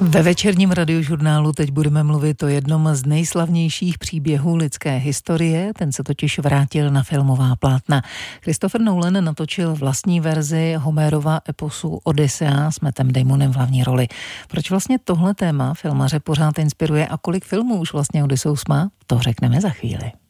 Ve večerním radiožurnálu teď budeme mluvit o jednom z nejslavnějších příběhů lidské historie, ten se totiž vrátil na filmová plátna. Christopher Nolan natočil vlastní verzi Homerova eposu Odyssea s Mattem Damonem v hlavní roli. Proč vlastně tohle téma filmaře pořád inspiruje a kolik filmů už vlastně Odysseus má, to řekneme za chvíli.